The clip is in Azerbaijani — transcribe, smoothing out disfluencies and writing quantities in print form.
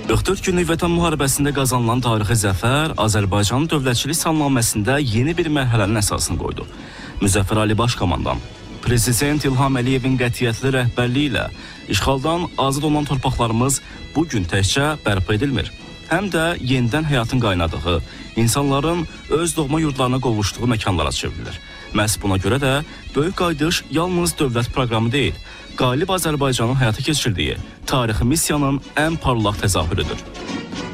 44 günlük Vətən müharibəsində qazanılan tarixi zəfər Azərbaycanın dövlətçilik salnaməsində yeni bir mərhələnin əsasını qoydu. Müzəffər Ali Başkomandan, Prezident İlham Əliyevin qətiyyətli rəhbərliyi ilə işğaldan azad olan torpaqlarımız bugün təkcə bərpa edilmir, həm də yenidən həyatın qaynadığı, insanların öz doğma yurdlarına qovuşduğu məkanlara çevrilir. Məhz buna görə də Böyük Qayıdış yalnız dövlət proqramı deyil, qalib Azərbaycanın həyata keçirdiyi tarixi missiyanın ən parlaq təzahürüdür.